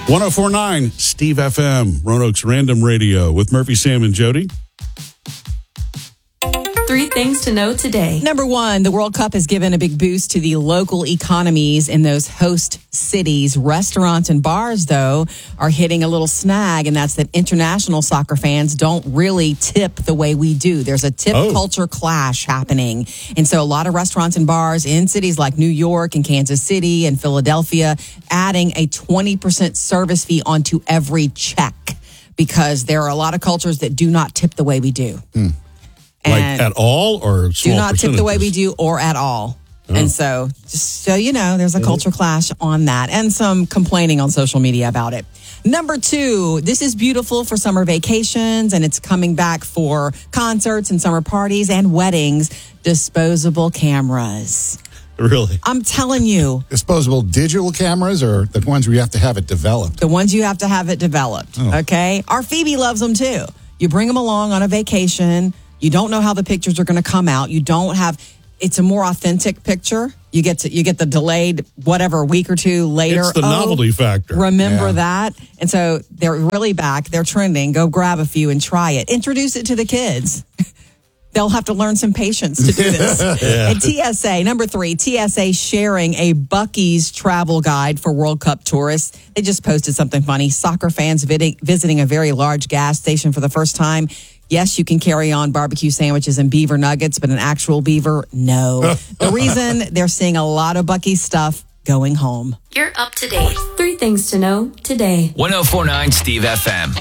1049 Steve FM, Roanoke's Random Radio with Murphy, Sam, and Jody. 3 things to know today. Number 1, the World Cup has given a big boost to the local economies in those host cities. Restaurants and bars, though, are hitting a little snag, and that's that international soccer fans don't really tip the way we do. There's a tip culture clash happening. And so a lot of restaurants and bars in cities like New York and Kansas City and Philadelphia adding a 20% service fee onto every check because there are a lot of cultures that do not tip the way we do. Like at all or small do not tip the way we percentages? do or at all. And so just so you know, there's a culture clash on that and some complaining on social media about it. Number 2, this is beautiful for summer vacations and it's coming back for concerts and summer parties and weddings. Disposable cameras. Really? I'm telling you. Disposable digital cameras or the ones where you have to have it developed? The ones you have to have it developed. Okay? Our Phoebe loves them too. You bring them along on a vacation. You don't know how the pictures are going to come out. You don't have, it's a more authentic picture. You get the delayed, whatever, a week or two later. It's the novelty factor. Remember that? And so they're really back. They're trending. Go grab a few and try it. Introduce it to the kids. They'll have to learn some patience to do this. And TSA, number 3, TSA sharing a Buc-ee's travel guide for World Cup tourists. They just posted something funny. Soccer fans visiting a very large gas station for the first time. Yes, you can carry on barbecue sandwiches and beaver nuggets, but an actual beaver, no. The reason they're seeing a lot of Buc-ee's stuff going home. You're up to date. 3 things to know today. 1049 Steve FM.